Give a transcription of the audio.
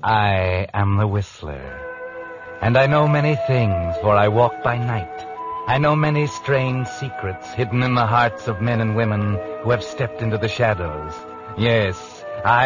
I am the Whistler, and I know many things, for I walk by night. I know many strange secrets hidden in the hearts of men and women who have stepped into the shadows. Yes, I